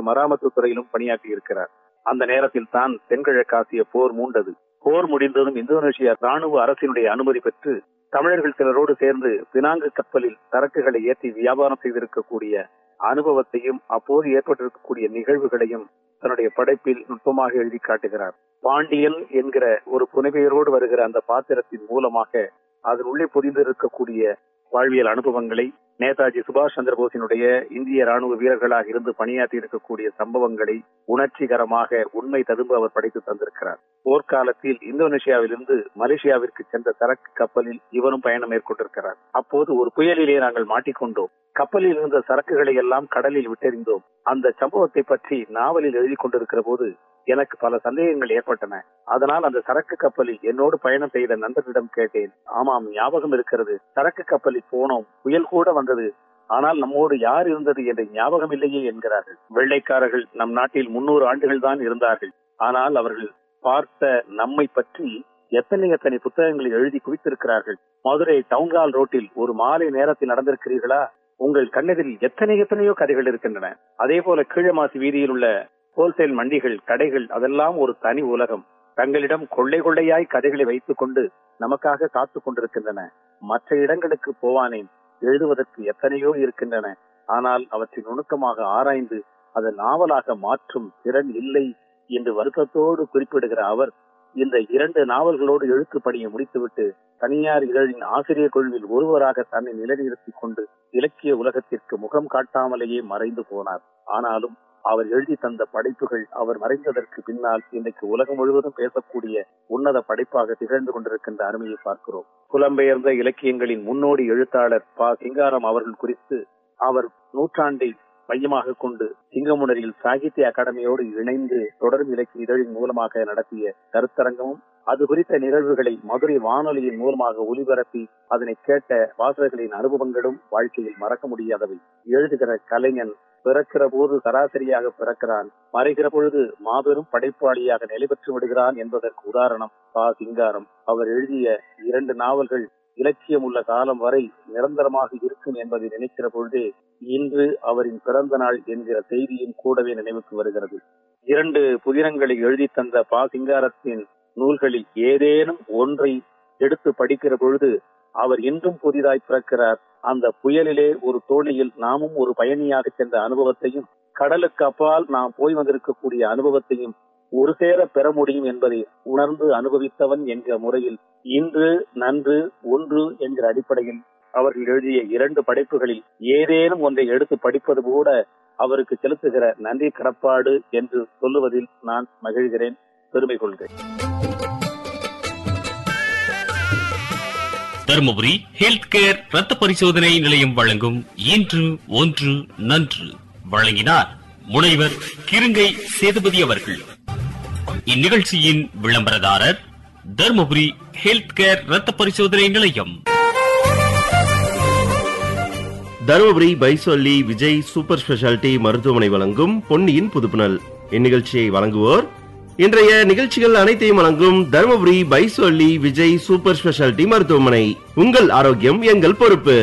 மராமத்து துறையிலும் பணியாற்றி இருக்கிறார். அந்த நேரத்தில் தான் தென்கிழக்காசிய போர் மூண்டது. போர் முடிந்ததும் இந்தோனேஷியா ராணுவ அரசினுடைய அனுமதி பெற்று தமிழர்கள் சிலரோடு சேர்ந்து பினாங்கு கப்பலில் சரக்குகளை ஏற்றி வியாபாரம் செய்திருக்கக்கூடிய அனுபவத்தையும் அப்போது ஏற்பட்டிருக்கக்கூடிய நிகழ்வுகளையும் தன்னுடைய படைப்பில் நுட்பமாக எழுதி காட்டுகிறார். பாண்டியன் என்கிற ஒரு புனைப்பெயரோடு வருகிற அந்த பாத்திரத்தின் மூலமாக அதன் உள்ளே பொதிந்திருக்கக்கூடிய வாழ்வியல் அனுபவங்களை, நேதாஜி சுபாஷ் சந்திர போஸினுடைய இந்திய ராணுவ வீரர்களாக இருந்து பணியாற்றி இருக்கக்கூடிய சம்பவங்களை உணர்ச்சிகரமாக உண்மை ததும்ப அவர் படைத்து தந்திருக்கிறார். போர்க்காலத்தில் இந்தோனேஷியாவிலிருந்து மலேசியாவிற்கு சென்ற சரக்கு கப்பலில் இவரும் பயணம் மேற்கொண்டிருக்கிறார். அப்போது ஒரு புயலிலே நாங்கள் மாட்டிக்கொண்டோம். கப்பலில் இருந்த சரக்குகளை எல்லாம் கடலில் விட்டெறிந்தோம். அந்த சம்பவத்தை பற்றி நாவலில் எழுதி கொண்டிருக்கிற போது எனக்கு பல சந்தேகங்கள் ஏற்பட்டன. அதனால் அந்த சரக்கு கப்பலில் என்னோடு பயணம் செய்த நண்பர்களிடம் கேட்டேன். ஆமாம், ஞாபகம் இருக்கிறது, சரக்கு கப்பலில் போனோம், புயல் கூட வந்தது, ஆனால் நம்மோடு யார் இருந்தது என்ற ஞாபகம் இல்லையே என்கிறார்கள். வெள்ளைக்காரர்கள் நம் நாட்டில் 300 ஆண்டுகள் தான் இருந்தார்கள். ஆனால் அவர்கள் பார்த்த நம்மை பற்றி எத்தனை புத்தகங்களை எழுதி குவித்திருக்கிறார்கள். மதுரை டவுன்ஹால் ரோட்டில் ஒரு மாலை நேரத்தில் நடந்திருக்கிறீர்களா? உங்கள் கண்ணெதிரில் எத்தனையோ கதைகள் இருக்கின்றன. அதே போல கீழமாசி வீதியில் உள்ள ஹோல்சேல் மண்டிகள், கடைகள், அதெல்லாம் ஒரு தனி உலகம். தங்களிடம் கொள்ளையாய் கதைகளை வைத்துக் கொண்டு நமக்காக காத்து கொண்டிருக்கின்றன. மற்ற இடங்களுக்கு போவானேன், எழுதுவதற்கு எத்தனையோ இருக்கின்றன. ஆனால் அவற்றை நுணுக்கமாக ஆராய்ந்து அதை நாவலாக மாற்றும் திறன் இல்லை என்று வருத்தத்தோடு குறிப்பிடுகிற அவர் இந்த 2 நாவல்களோடு எழுத்து பணியை முடித்துவிட்டு தனியார் இதழின் ஆசிரியர் குழுவில் ஒருவராக தன்னை நிலைநிறுத்திக் கொண்டு இலக்கிய உலகத்திற்கு முகம் காட்டாமலேயே மறைந்து போனார். ஆனாலும் அவர் எழுதி தந்த படைப்புகள் அவர் மறைந்ததற்கு பின்னால் இன்றைக்கு உலகம் முழுவதும் பேசக்கூடிய உன்னத படைப்பாக திகழ்ந்து கொண்டிருக்கின்ற அருமையை பார்க்கிறோம். புலம்பெயர்ந்த இலக்கியங்களின் முன்னோடி எழுத்தாளர் ப. சிங்காரம் அவர்கள் குறித்து அவர் நூற்றாண்டை மையமாக கொண்டு சிங்கமுனரில் சாகித்ய அகாடமியோடு இணைந்து தொடர் இலக்கிய இதழின் மூலமாக நடத்திய கருத்தரங்கமும், அது குறித்த நிகழ்வுகளை மதுரை வானொலியின் மூலமாக ஒலிபரப்பி அதனை கேட்ட வாசகர்களின் அனுபவங்களும் வாழ்க்கையில் மறக்க முடியாதவை. எழுதுகிற கலைஞன் பிறக்கிற போது சராசரியாக பிறக்கிறான், மறைகிற பொழுது மாபெரும் படைப்பாளியாக நிலை பெற்று விடுகிறான் என்பதற்கு உதாரணம் ப. சிங்காரம். அவர் எழுதிய 2 நாவல்கள் இலக்கியம் உள்ள காலம் வரை நிரந்தரமாக இருக்கும் என்பதை நினைக்கிற பொழுதே இன்று அவரின் பிறந்த நாள் என்கிற செய்தியும் கூடவே நினைவுக்கு வருகிறது. 2 புதினங்களை எழுதி தந்த ப. சிங்காரத்தின் நூல்களில் ஏதேனும் ஒன்றை எடுத்து படிக்கிற பொழுது அவர் இன்றும் புதிதாய் பிறக்கிறார். அந்த புயலிலே ஒரு தோணியில் நாமும் ஒரு பயணியாக சென்ற அனுபவத்தையும், கடலுக்கு அப்பால் நாம் போய் வந்திருக்கக்கூடிய அனுபவத்தையும் ஒரு சேர பெற முடியும் என்பதை உணர்ந்து அனுபவித்தவன் என்ற முறையில் இன்று நன்று ஒன்று என்கிற அடிப்படையில் அவர்கள் எழுதிய 2 படைப்புகளில் ஏதேனும் ஒன்றை எடுத்து படிப்பது கூட அவருக்கு செலுத்துகிற நன்றி கடப்பாடு என்று சொல்லுவதில் நான் மகிழ்கிறேன், பெருமை கொள்கிறேன். தருமபுரி ஹெல்த் கேர் ரத்த பரிசோதனை நிலையம் வழங்கும் இன்று ஒன்று நன்று வழங்கினார் முனைவர் கிருங்கை சேதுபதி அவர்கள். இந்நிகழ்ச்சியின் விளம்பரதாரர் தருமபுரி ஹெல்த் கேர் ரத்த பரிசோதனை நிலையம். தருமபுரி பைசொல்லி விஜய் சூப்பர் ஸ்பெஷாலிட்டி மருத்துவமனை வழங்கும் பொன்னியின் புதுப்புணல். இந்நிகழ்ச்சியை வழங்குவோர் இன்றைய நிகழ்ச்சிகள் அனைத்தையும் வழங்கும் தருமபுரி பைசொல்லி விஜய் சூப்பர் ஸ்பெஷாலிட்டி மருத்துவமனை. உங்கள் ஆரோக்கியம் எங்கள் பொறுப்பு.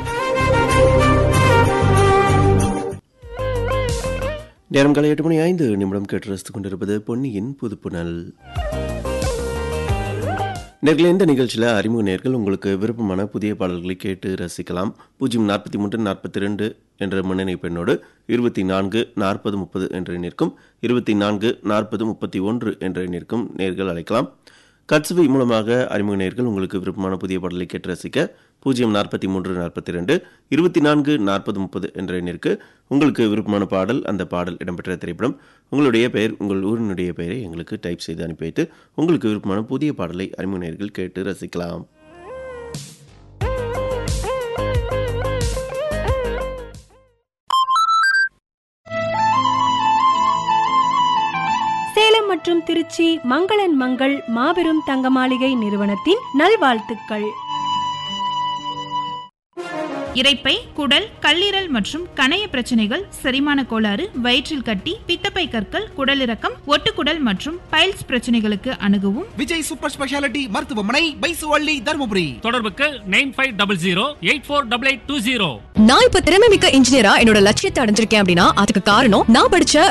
நேரம் காலை 8:05 கேட்டு ரசித்துக் கொண்டிருப்பது பொன்னியின் புதுப்புணல். நேர்களே, இந்த நிகழ்ச்சியில் அறிமுக நேர்கள் உங்களுக்கு விருப்பமான புதிய பாடல்களை கேட்டு ரசிக்கலாம். 04342 என்ற முன்னணி பெண்ணோடு 244030 என்ற எண்ணிற்கும் 244031 என்ற எண்ணிற்கும் நேர்கள் அழைக்கலாம். கட்சுவை மூலமாக அறிமுக நேர்கள் உங்களுக்கு விருப்பமான புதிய பாடலை கேட்டு ரசிக்க 04342 244030 என்ற எண்ணிற்கு உங்களுக்கு விருப்பமான பாடல், அந்த பாடல் இடம்பெற்ற திரைப்படம், உங்களுடைய பெயர், உங்கள் ஊரினுடைய பெயரை எங்களுக்கு டைப் செய்து அனுப்பி வைத்து உங்களுக்கு விருப்பமான புதிய பாடலை அறிமுக நேர்கள் கேட்டு ரசிக்கலாம். மற்றும் திருச்சி மங்களன் மங்கள் மாபெரும் தங்க மாளிகை நிறுவனத்தின் நல்வாழ்த்துக்கள். இரைப்பை, குடல், கல்லீரல் மற்றும் கணைய பிரச்சனைகள், செரிமான கோளாறு, வயிற்றில் கட்டி, பித்தப்பை கற்கள், குடலிறக்கம், ஒட்டுக்குடல் மற்றும் பைல்ஸ் பிரச்சனைகளுக்கு அணுகவும் விஜய் சூப்பர் ஸ்பெஷாலிட்டி மருத்துவமனை, பைசுவள்ளி, தருமபுரி. தொடர்புக்கு 9500848820. நான் இப்ப திறமைமிக்க இன்ஜினியரா என்னோட லட்சியத்தை அடைஞ்சிருக்கேன் அப்படின்னா அதுக்கு காரணம் நான் படிச்ச